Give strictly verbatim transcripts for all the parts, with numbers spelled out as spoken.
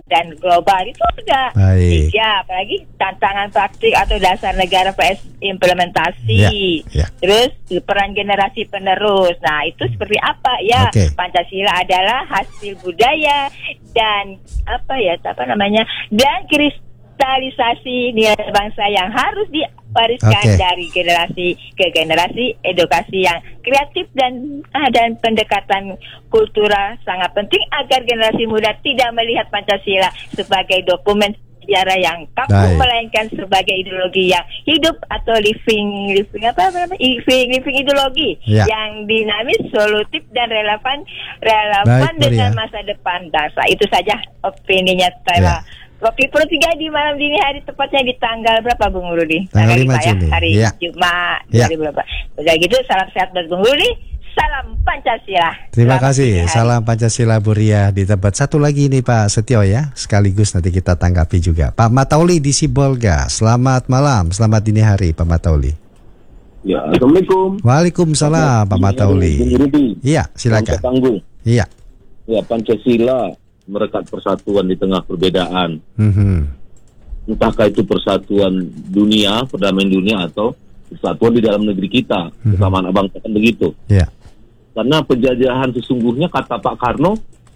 dan global itu sudah Baik. ya, apalagi tantangan praktik atau dasar negara P S implementasi. Ya, ya. Terus peran generasi penerus. Nah, itu seperti apa ya? Oke. Pancasila adalah hasil budaya dan apa ya, apa namanya? Dan kristalisasi nilai bangsa yang harus diwariskan Oke. dari generasi ke generasi. Edukasi yang kreatif dan ah, dan pendekatan kultural sangat penting agar generasi muda tidak melihat Pancasila sebagai dokumen sejarah yang kaku, Baik. melainkan sebagai ideologi yang hidup atau living living apa namanya living living ideologi Ya. yang dinamis, solutif dan relevan relevan Baik, dengan Maria. masa depan bangsa. Itu saja opininya Ya. saya. Rocky Pro tiga di malam dini hari, tepatnya di tanggal berapa Bung Rudi? Tanggal lima ya, Juni. hari Ya. Jumat Ya. dua ribu dua puluh delapan. Udah gitu, salam sehat buat Bung Rudi. Salam Pancasila. Terima Selamat kasih. dini hari. Salam Pancasila Bu Ria di tempat. Satu lagi nih Pak Setio ya. Sekaligus nanti kita tanggapi juga. Pak Matauli di Sibolga. Selamat malam. Selamat dini hari Pak Matauli. Ya, Assalamualaikum. Waalaikumsalam Pak Matauli. Bung Rudi. Iya, silakan. Bangsa Tangguh. Iya. Ya, Pancasila merekat persatuan di tengah perbedaan. Mhm. Entahkah itu persatuan dunia, perdamaian dunia, atau persatuan di dalam negeri kita, Mhm. kesamaan bangsa, kan begitu. Iya. Karena penjajahan sesungguhnya, kata Pak Karno,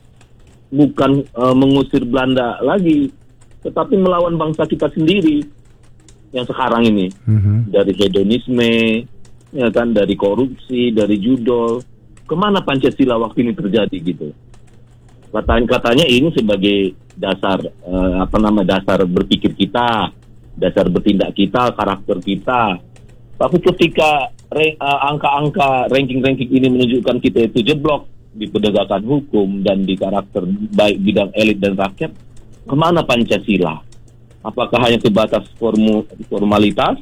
bukan eh, mengusir Belanda lagi, tetapi melawan bangsa kita sendiri yang sekarang ini. Mhm. Dari hedonisme, ya kan, dari korupsi, dari judol. Kemana Pancasila waktu ini terjadi gitu? Katanya, katanya ini sebagai dasar eh, apa nama dasar berpikir kita, dasar bertindak kita, karakter kita. Tapi ketika re, uh, angka-angka ranking-ranking ini menunjukkan kita itu jeblok di penegakan hukum dan di karakter baik bidang elit dan rakyat, kemana Pancasila? Apakah hanya sebatas formu, formalitas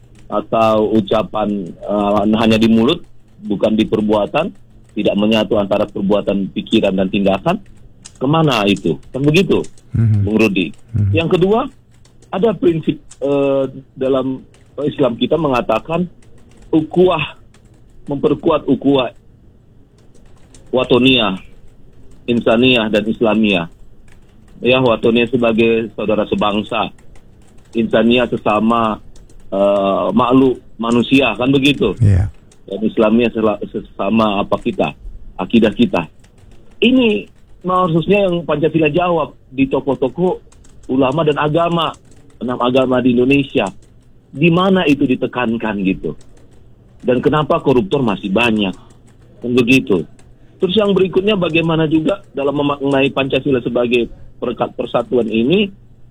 atau ucapan uh, hanya di mulut, bukan di perbuatan, tidak menyatu antara perbuatan, pikiran, dan tindakan? Kemana itu? Kan begitu, Mhm. Bung Rudi. Mhm. Yang kedua, ada prinsip uh, dalam Islam kita mengatakan ukuah, memperkuat ukuah watoniyah, insaniyah, dan islamiyah. Ya, watoniyah sebagai saudara sebangsa, insaniyah sesama uh, makhluk manusia, kan begitu. Iya. Dan islamiyah sela- sesama apa kita, akidah kita. Ini harusnya yang Pancasila jawab di tokoh-tokoh ulama dan agama, enam agama di Indonesia. Di mana itu ditekankan gitu? Dan kenapa koruptor masih banyak? Dan begitu. Terus yang berikutnya, bagaimana juga dalam memaknai Pancasila sebagai perekat persatuan ini,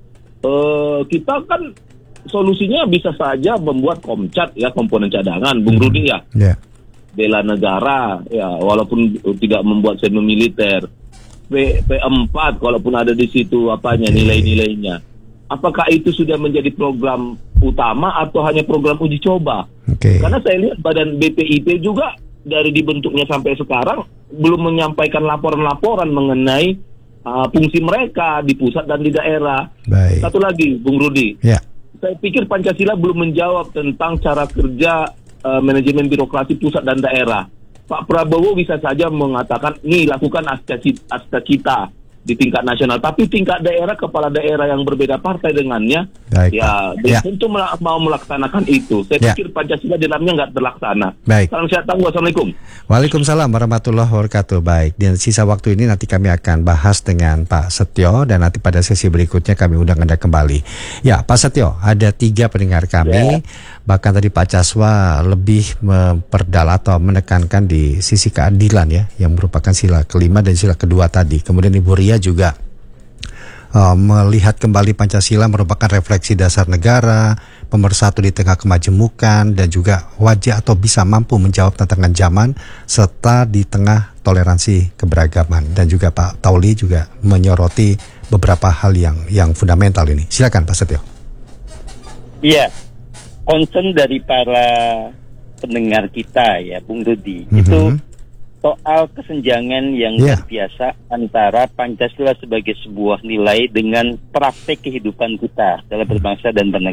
eh, kita kan solusinya bisa saja membuat komcat ya, komponen cadangan, Bung Rudi ya, Iya. bela negara ya, walaupun tidak membuat semi militer, P, P4 walaupun ada di situ apanya, Oke. nilai-nilainya. Apakah itu sudah menjadi program utama atau hanya program uji coba? Oke. Karena saya lihat badan B P I P juga dari dibentuknya sampai sekarang belum menyampaikan laporan-laporan mengenai uh, fungsi mereka di pusat dan di daerah. Baik. Satu lagi, Bung Rudi, Ya. saya pikir Pancasila belum menjawab tentang cara kerja uh, manajemen birokrasi pusat dan daerah. Pak Prabowo bisa saja mengatakan, nih lakukan asta cita di tingkat nasional, tapi tingkat daerah, kepala daerah yang berbeda partai dengannya, Baik, ya Pak. belum Ya. tentu mela- mau melaksanakan itu. Saya Ya. pikir Pancasila di dalamnya nggak terlaksana. Baik. Salam sehat, tangguh. Assalamualaikum. Waalaikumsalam warahmatullahi wabarakatuh. Baik, dan sisa waktu ini nanti kami akan bahas dengan Pak Setio, dan nanti pada sesi berikutnya kami undang Anda kembali. Ya, Pak Setio, ada tiga pendengar kami, Ya. bahkan tadi Pak Caswa lebih memperdalam atau menekankan di sisi keadilan ya, yang merupakan sila kelima dan sila kedua tadi. Kemudian Ibu Ria juga uh, melihat kembali Pancasila merupakan refleksi dasar negara, pemersatu di tengah kemajemukan, dan juga wajah atau bisa mampu menjawab tantangan zaman serta di tengah toleransi keberagaman. Dan juga Pak Tauli juga menyoroti beberapa hal yang yang fundamental ini. Silakan Pak Setio. Iya, concern dari para pendengar kita ya, Bung Rudi, Mhm. itu soal kesenjangan yang Iya. luar biasa antara Pancasila sebagai sebuah nilai dengan praktek kehidupan kita dalam berbangsa dan bernegara.